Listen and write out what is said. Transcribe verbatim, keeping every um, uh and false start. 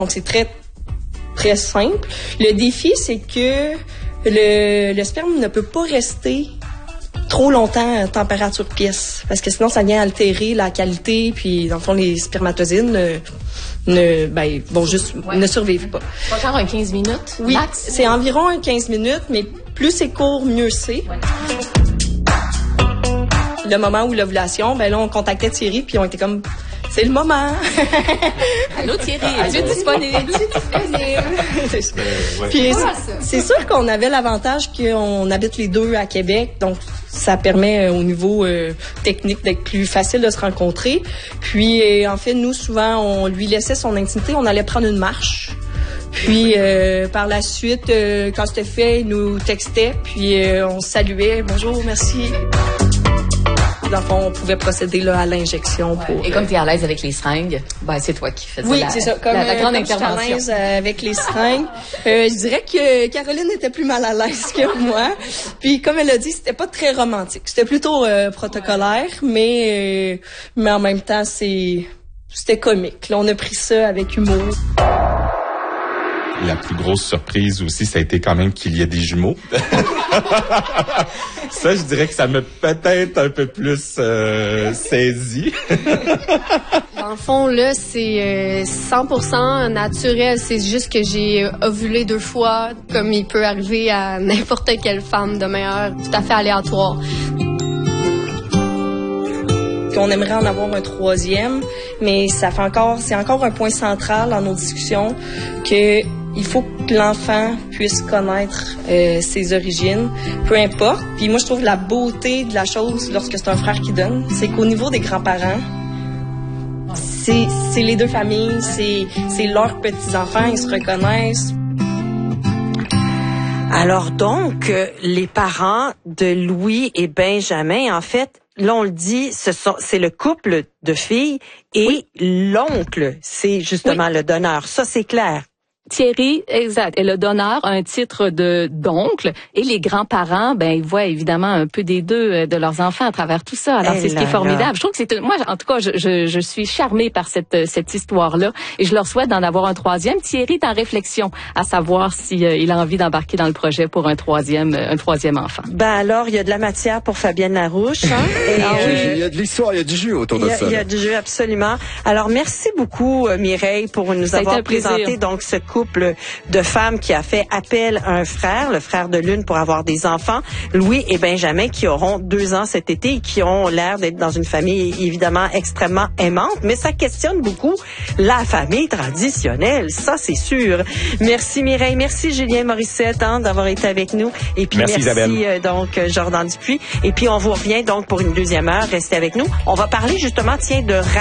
Donc, c'est très, très simple. Le défi, c'est que le, le sperme ne peut pas rester trop longtemps à température pièce, parce que sinon, ça vient altérer la qualité, puis dans le fond, les spermatozoïdes ne, ne, ben, vont juste, ouais. ne survivent pas. Ça va faire un quinze minutes? Oui, max? C'est environ un quinze minutes, mais plus c'est court, mieux c'est. Ouais. Le moment où l'ovulation, ben là, on contactait Thierry, puis on était comme... C'est le moment. Allô Thierry, es-tu disponible? disponible. Puis c'est sûr qu'on avait l'avantage qu'on habite les deux à Québec, donc ça permet euh, au niveau euh, technique d'être plus facile de se rencontrer. Puis euh, en fait, nous souvent, on lui laissait son intimité, on allait prendre une marche. Puis euh, par la suite, euh, quand c'était fait, il nous textait, puis euh, on se saluait, bonjour, merci. Dans le fond, on pouvait procéder là, à l'injection. Ouais. Pour, Et comme tu es à l'aise avec les seringues, ben, c'est toi qui faisais oui, la, c'est ça. Comme, la, la grande euh, comme intervention. Je suis à l'aise avec les seringues. euh, je dirais que Caroline était plus mal à l'aise que moi. Puis comme elle a dit, c'était pas très romantique. C'était plutôt euh, protocolaire, mais, euh, mais en même temps, c'est c'était comique. Là, on a pris ça avec humour. La plus grosse surprise aussi, ça a été quand même qu'il y ait des jumeaux. Ça, je dirais que ça m'a peut-être un peu plus euh, saisi. Dans le fond, là, c'est euh, cent pour cent naturel. C'est juste que j'ai ovulé deux fois, comme il peut arriver à n'importe quelle femme de manière tout à fait aléatoire. On aimerait en avoir un troisième, mais ça fait encore, c'est encore un point central dans nos discussions que il faut que l'enfant puisse connaître euh, ses origines, peu importe. Puis moi, je trouve la beauté de la chose lorsque c'est un frère qui donne, c'est qu'au niveau des grands-parents, c'est, c'est les deux familles, c'est, c'est leurs petits-enfants, ils se reconnaissent. Alors donc, euh, les parents de Louis et Benjamin, en fait, là, on le dit, ce sont, c'est le couple de filles et oui. L'oncle, c'est justement oui. Le donneur. Ça, c'est clair. Thierry, exact, est le donneur, un titre de d'oncle, et les grands-parents, ben ils voient évidemment un peu des deux de leurs enfants à travers tout ça. Alors hey c'est ce qui est formidable. Là. Je trouve que c'est moi, en tout cas, je, je, je suis charmée par cette cette histoire-là, et je leur souhaite d'en avoir un troisième. Thierry est en réflexion à savoir si euh, il a envie d'embarquer dans le projet pour un troisième un troisième enfant. Ben alors, il y a de la matière pour Fabienne Larouche. Hein? Et, ah, oui. euh, il y a de l'histoire, il y a du jus autour de il y a, ça. Il y a du jus, absolument. Alors merci beaucoup Mireille pour nous avoir présenté donc ce couple de femmes qui a fait appel à un frère, le frère de l'une, pour avoir des enfants, Louis et Benjamin, qui auront deux ans cet été et qui ont l'air d'être dans une famille évidemment extrêmement aimante, mais ça questionne beaucoup la famille traditionnelle, ça c'est sûr. Merci Mireille, merci Julien Morissette hein, d'avoir été avec nous, et puis merci, merci euh, donc Jordan Dupuis, et puis on vous revient donc pour une deuxième heure, restez avec nous. On va parler justement tiens de